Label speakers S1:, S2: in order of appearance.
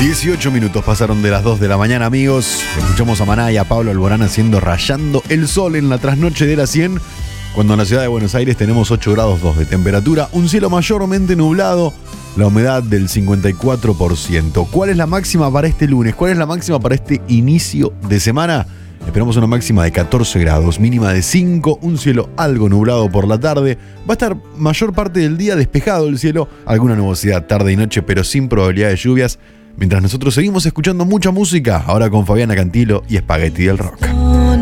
S1: 18 minutos pasaron de las 2 de la mañana, amigos. Escuchamos a Maná y a Pablo Alborán haciendo Rayando el Sol en la trasnoche de la 100, cuando en la ciudad de Buenos Aires tenemos 8 grados 2 de temperatura, un cielo mayormente nublado, la humedad del 54%. ¿Cuál es la máxima para este lunes? ¿Cuál es la máxima para este inicio de semana? Esperamos una máxima de 14 grados, mínima de 5, un cielo algo nublado por la tarde. Va a estar mayor parte del día despejado el cielo, alguna nubosidad tarde y noche, pero sin probabilidad de lluvias. Mientras nosotros seguimos escuchando mucha música, ahora con Fabiana Cantilo y Spaghetti del Rock.